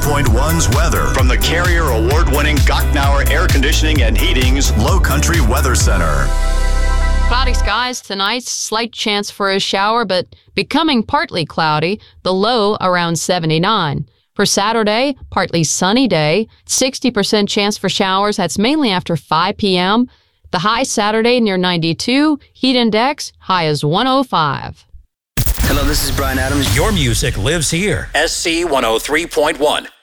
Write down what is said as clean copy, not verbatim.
103.1's weather from the Carrier award-winning Gocknauer Air Conditioning and Heating's Low Country Weather Center. Cloudy skies tonight, slight chance for a shower, but becoming partly cloudy, the low around 79. For Saturday, partly sunny day, 60% chance for showers. That's mainly after 5 p.m. The high Saturday near 92, heat index high as 105. Hello, this is Brian Adams. Your music lives here. SC 103.1.